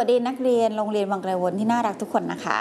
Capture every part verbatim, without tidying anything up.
วัสดีนักเรียนโรงเรียนวังไกลวนที่น่ารักทุกคนนะคะ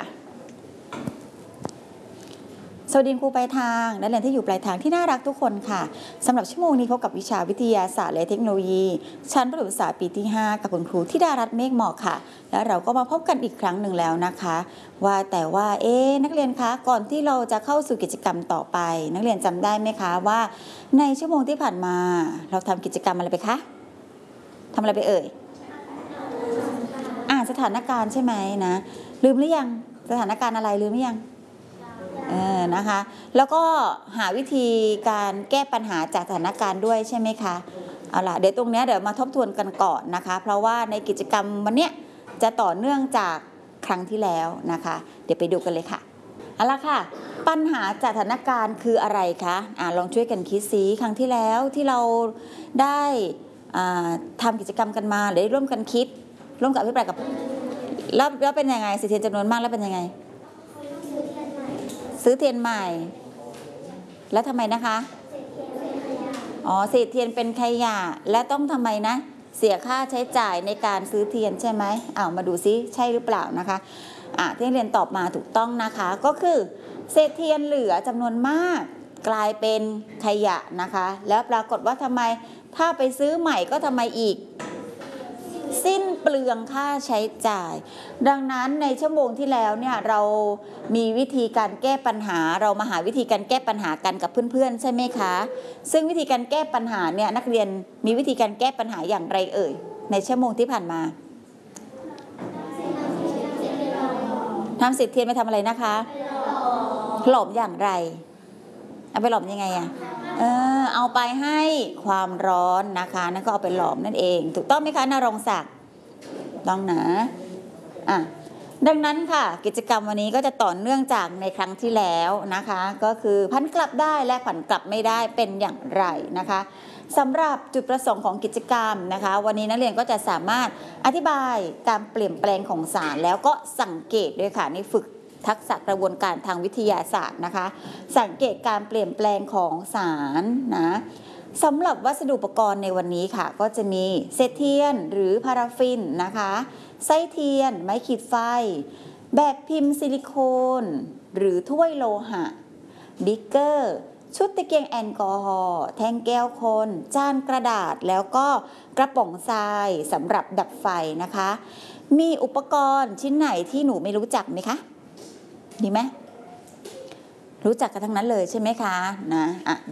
สวัสดีครูปลายทางนักเรียนที่อยู่ปลายทางที่น่ารักทุกคนค่ะสำหรับชั่วโมงนี้พบกับวิชาวิทยาศาสตร์และเทคโนโลยีชั้นประถมศึกษาปีที่ห้ากับคุณครูธิดารัตน์เมฆเหมาะค่ะแล้วเราก็มาพบกันอีกครั้งหนึ่งแล้วนะคะว่าแต่ว่าเอ๊นักเรียนคะก่อนที่เราจะเข้าสู่กิจกรรมต่อไปนักเรียนจำได้ไหมคะว่าในชั่วโมงที่ผ่านมาเราทำกิจกรรมอะไรไปคะทำอะไรไปเอ่ยอ่านสถานการณ์ใช่ไหมนะลืมหรือยังสถานการณ์อะไรลืมหรือยังเออนะคะแล้วก็หาวิธีการแก้ปัญหาจากสถานการณ์ด้วยใช่ไหมคะเอาล่ะเดี๋ยวตรงนี้เดี๋ยวมาทบทวนกันก่อนนะคะเพราะว่าในกิจกรรมวันนี้จะต่อเนื่องจากครั้งที่แล้วนะคะเดี๋ยวไปดูกันเลยค่ะเอาล่ะค่ะปัญหาจากสถานการณ์คืออะไรคะอ่าลองช่วยกันคิดซิครั้งที่แล้วที่เราได้ทำกิจกรรมกันมาหรือร่วมกันคิดร่วมกับพี่ปรายกับแล้วแล้วเป็นยังไงสิเทียนจำนวนมากแล้วเป็นยังไงซื้อเทียนใหม่แล้วทำไมนะคะอ๋อเศษเทียนเป็นขยะและต้องทำไมนะเสียค่าใช้จ่ายในการซื้อเทียนใช่ไหมอ้าวมาดูซิใช่หรือเปล่านะคะอ่ะที่เรียนตอบมาถูกต้องนะคะก็คือเศษเทียนเหลือจำนวนมากกลายเป็นขยะนะคะแล้วปรากฏว่าทำไมถ้าไปซื้อใหม่ก็ทำไมอีกสิ้นเปลืองค่าใช้จ่ายดังนั้นในชั่วโมงที่แล้วเนี่ยเรามีวิธีการแก้ปัญหาเรามาหาวิธีการแก้ปัญหากันกับเพื่อนๆใช่ไหมคะซึ่งวิธีการแก้ปัญหาเนี่ยนักเรียนมีวิธีการแก้ปัญหาอย่างไรเอ่ยในชั่วโมงที่ผ่านมาทำเศษเทียนไปทำอะไรนะคะหลอมอย่างไรเอาไปหลอมยังไงอะเออเอาไปให้ความร้อนนะคะนั่นก็เอาไปหลอมนั่นเองถูกต้องไหมคะนรงศักดิ์ต้องนะอ่ะดังนั้นค่ะกิจกรรมวันนี้ก็จะต่อเนื่องจากในครั้งที่แล้วนะคะก็คือผันกลับได้และผันกลับไม่ได้เป็นอย่างไรนะคะสำหรับจุดประสงค์ของกิจกรรมนะคะวันนี้นักเรียนก็จะสามารถอธิบายการเปลี่ยนแปลงของสารแล้วก็สังเกตด้วยค่ะนี่ฝึกทักษะกระบวนการทางวิทยาศาสตร์นะคะสังเกตการเปลี่ยนแปลงของสารนะสำหรับวัสดุอุปกรณ์ในวันนี้ค่ะก็จะมีเศษเทียนหรือพาราฟินนะคะไส้เทียนไม้ขีดไฟแบบพิมพ์ซิลิโคนหรือถ้วยโลหะบิ๊กเกอร์ชุดตะเกียงแอลกอฮอล์แท่งแก้วคนจานกระดาษแล้วก็กระป๋องทรายสำหรับดับไฟนะคะมีอุปกรณ์ชิ้นไหนที่หนูไม่รู้จักไหมคะดีไหมรู้จักกันทั้งนั้นเลยใช่ไหมคะนะอ่ะ